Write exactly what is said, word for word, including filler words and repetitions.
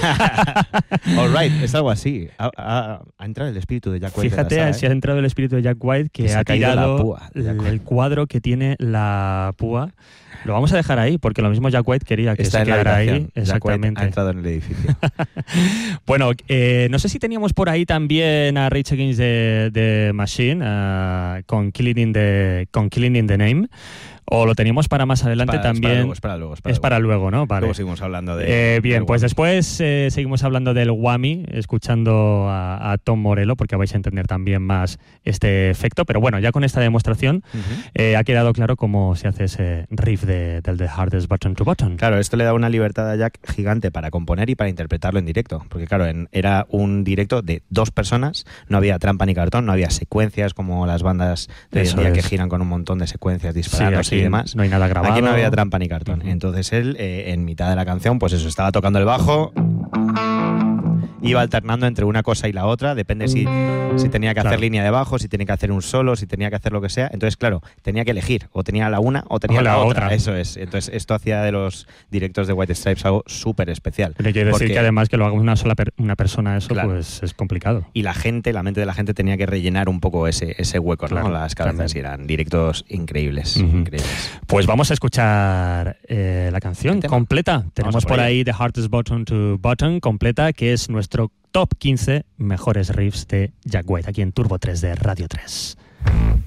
All right, es algo así. Ha, ha, ha entrado el espíritu de Jack White. Fíjate, si ha entrado el espíritu de Jack White, que, que ha, ha tirado la púa el, el cuadro que tiene la púa. Lo vamos a dejar ahí, porque lo mismo Jack White quería que Está se quedara ahí. Exactamente. Ha entrado en el edificio. Bueno, eh, no sé si teníamos por ahí también a Rage Against the, the Machine uh, con, Killing in the, con Killing in the Name. O lo teníamos para más adelante para, también. Es para luego, es para luego. Es para, es para luego, ¿no? Vale. Luego seguimos hablando de... Eh, bien, pues después eh, seguimos hablando del whammy, escuchando a, a Tom Morello, porque vais a entender también más este efecto. Pero bueno, ya con esta demostración uh-huh. eh, ha quedado claro cómo se hace ese riff de, del The Hardest Button to Button. Claro, esto le da una libertad a Jack gigante para componer y para interpretarlo en directo. Porque claro, en, era un directo de dos personas, no había trampa ni cartón, no había secuencias como las bandas de hoy en día que giran con un montón de secuencias disparando sí, y demás. No hay nada grabado. Aquí no había trampa ni cartón. Uh-huh. Entonces él, eh, en mitad de la canción, pues eso, estaba tocando el bajo, iba alternando entre una cosa y la otra, depende si, si tenía que claro. hacer línea de bajo, si tenía que hacer un solo, si tenía que hacer lo que sea. Entonces, claro, tenía que elegir, o tenía la una o tenía o la, la otra. otra. Eso es. Entonces, esto hacía de los directos de White Stripes algo súper especial. Pero quiere decir que además que lo haga una sola per- una persona, eso claro. pues es complicado. Y la gente, la mente de la gente tenía que rellenar un poco ese, ese hueco, claro, ¿no? Las cabezas y eran directos increíbles, uh-huh. increíbles. Pues vamos a escuchar eh, la canción completa. Tenemos por ahí The Hardest Button to Button completa, que es nuestro top quince mejores riffs de Jack White, aquí en Turbo tres de Radio tres.